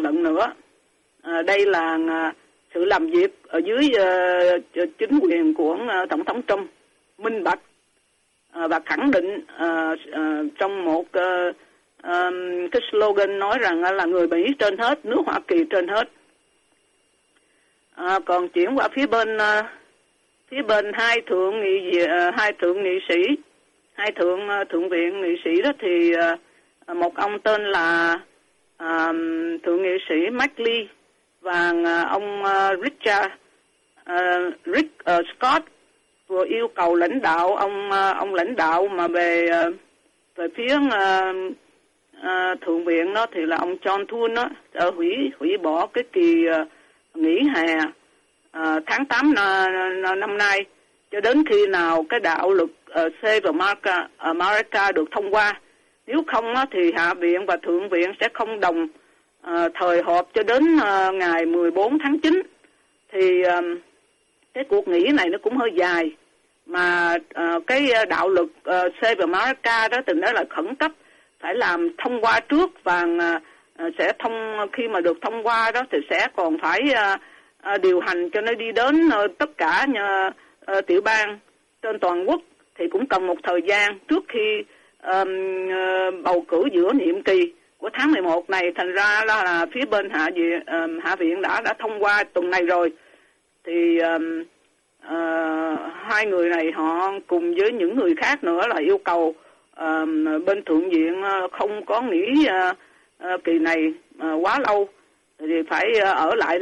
gian lận nữa. Đây là sự làm việc ở dưới chính quyền của Tổng thống Trump, minh bạch và khẳng định trong một cái slogan nói rằng là người Mỹ trên hết, nước Hoa Kỳ trên hết. Còn chuyển qua phía bên hai thượng viện nghị sĩ đó thì một ông tên là thượng nghị sĩ McLean và ông Rick Scott vừa yêu cầu lãnh đạo ông lãnh đạo mà về phía thượng viện đó thì là ông John Thune đó hủy bỏ cái kỳ nghỉ hè tháng 8 năm nay cho đến khi nào cái đạo luật Save America được thông qua. Nếu không thì Hạ viện và Thượng viện sẽ không đồng thời họp cho đến ngày 14 tháng 9. Thì cái cuộc nghỉ này nó cũng hơi dài. Mà cái đạo luật Save America đó từng nói là khẩn cấp, phải làm thông qua trước và sẽ khi mà được thông qua đó thì sẽ còn phải điều hành cho nó đi đến tất cả tiểu bang trên toàn quốc, thì cũng cần một thời gian trước khi bầu cử giữa nhiệm kỳ của tháng 11 này. Thành ra là phía bên Hạ viện đã thông qua tuần này rồi. Thì hai người này họ cùng với những người khác nữa là yêu cầu bên Thượng viện không có nghỉ kỳ này quá lâu thì phải ở lại